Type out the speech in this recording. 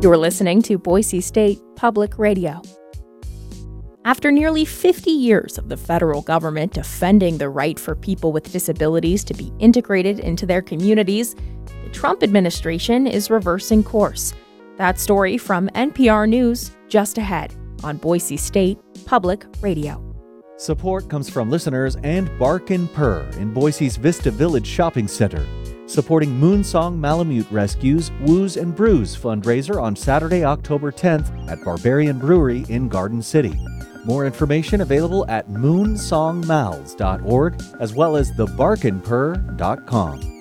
You're listening to Boise State Public Radio. After nearly 50 years of the federal government defending the right for people with disabilities to be integrated into their communities, the Trump administration is reversing course. That story from NPR News just ahead on Boise State Public Radio. Support comes from listeners and Bark and Purr in Boise's Vista Village Shopping Center, supporting Moonsong Malamute Rescue's Woos and Brews fundraiser on Saturday, October 10th at Barbarian Brewery in Garden City. More information available at moonsongmals.org as well as thebarkandpurr.com.